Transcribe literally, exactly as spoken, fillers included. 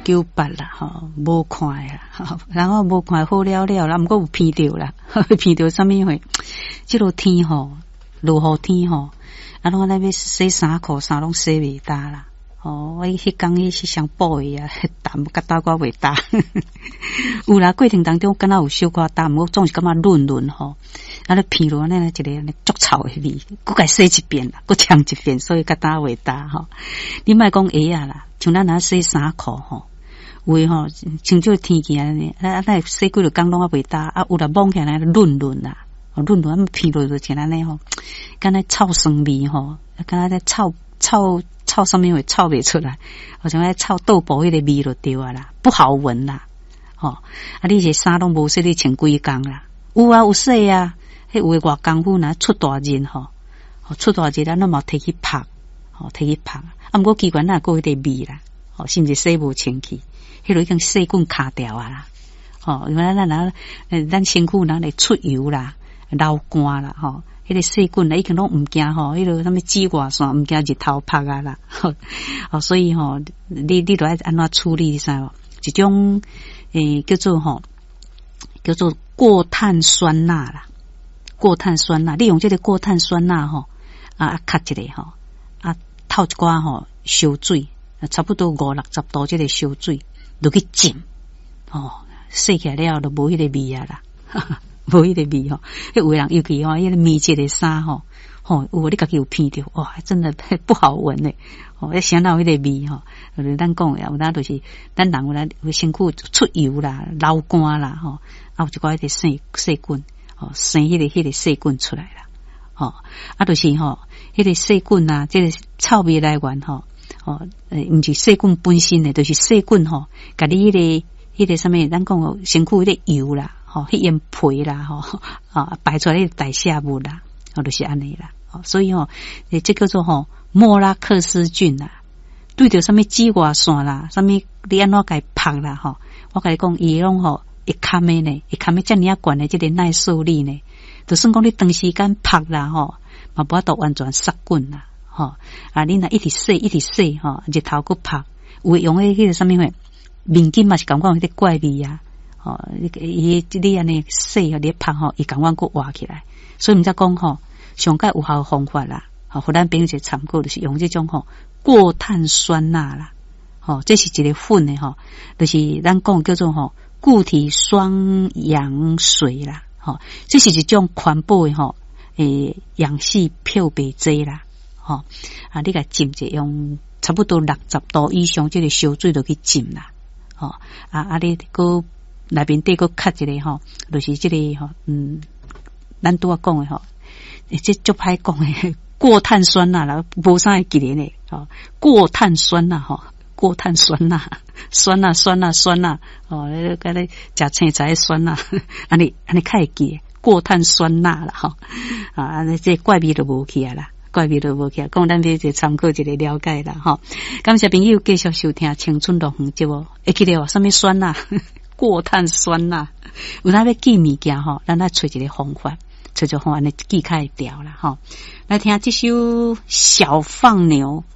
九八啦，吼，无看啦，然后无看好了了，然后毋过有偏着啦，偏着啥物货？即落天吼，落雨天吼，啊，拢那要洗衫裤，衫拢洗袂干啦。哦，我迄工迄是上补诶啊，淡甲倒我袂搭。有啦，过程当中敢若有小可淡，我总是感觉润润吼。啊，咧偏落安尼一个安尼足臭诶味，佮该洗一遍啦，佮呛一遍，所以甲搭袂搭吼。你莫讲鞋啊啦，像咱若洗衫裤吼。有诶吼，像这天气安尼，啊啊，那洗几落工拢啊袂搭，啊有啦摸起来润润啦，润润啊偏落就像安尼吼，敢若臭酸味吼，敢若咧臭臭臭啥物会臭袂出来，好像咧臭豆腐迄个味就对啊啦，不好闻啦，吼、哦、啊你这衫拢无洗，你穿几工啦？有啊有洗啊，迄有诶偌功夫若出大日吼，出大日咱拢嘛摕去晒，吼摕去晒，啊毋过奇怪哪个迄个味啦，吼甚至洗无清气。迄落已经细菌卡掉啊啦，吼，因为咱咱咱咱身躯咱来出油啦、流汗啦，吼，迄个细菌啦已经拢毋惊吼，迄落啥物紫外线毋惊日头晒啊啦，吼，所以吼，你你著爱安怎处理啥无？一种诶、欸、叫做吼，叫做过碳酸钠啦，过碳酸钠，利用这个过碳酸钠吼，啊啊吸一个吼，啊透一寡吼烧水，差不多五六十度这个烧水。落去浸，哦，洗起来了就无迄个味啊啦，无迄个味吼。迄有人尤其吼，迄个密集的衫吼，吼，有你家己有闻着，哇，真的不好闻嘞。哦，迄想到迄个味吼，就是咱讲诶，有当就是咱人有咱身躯出油啦、流汗啦，吼，啊有一寡迄个细细菌，哦，生迄个迄个细菌出来啦，吼，啊就是吼，迄个细菌啊，这个臭味来源吼。哦，诶，毋是细菌本身诶，就是细菌吼，甲你迄、那个、迄、那个啥物，咱讲哦，身躯迄个油啦，吼，迄烟皮啦，吼，啊，排出来迄个代谢物啦，哦，就是安尼啦，哦，所以吼，诶，这叫做吼莫拉克斯菌啦，对着啥物紫外线啦，啥物你安怎甲伊拍啦，吼，我甲你讲，伊拢吼会堪诶呢，会堪诶遮尔啊悬诶，即个耐受力呢，就算讲你长时间拍啦，吼，嘛无法度完全杀菌啦。吼、哦、啊！你若一直洗一直洗吼，日头佫拍，有用诶迄个啥物货，面巾嘛是感觉迄个怪味啊！吼、哦，伊你安尼洗吼，你拍吼，伊感觉佫活起来。所以毋则讲吼，上界有效方法啦，吼、哦，互咱朋友一个参考，就是用这种吼过碳酸钠啦，吼、哦，这是一个粉诶吼，就是咱讲叫做吼固体双氧水啦，吼、哦，这是一种环保诶吼诶氧气漂白剂啦。吼、哦、啊！你甲浸者用差不多六十度以上，这个烧水就去浸啦。吼、哦、啊啊！你搁内面底搁吸一个吼，就是这个吼，嗯，咱拄啊讲的吼，这足歹讲的过碳酸钠啦，无啥会记咧呢。吼，过碳酸钠吼，过碳酸钠，酸钠酸钠酸钠，哦，你甲你食青菜酸钠，安尼安尼较会记，过碳酸钠啦，吼啊，安尼这怪味就无去啊啦。怪味都无起，讲咱要就参考一个了解啦，吼。感谢朋友继续收听《青春乐园》节目，会记得哦，什么酸呐、啊？过碳酸呐、啊？有哪要记物件吼，咱来找一个方法，找一个方法来记开掉啦，吼。来听这首《小放牛》。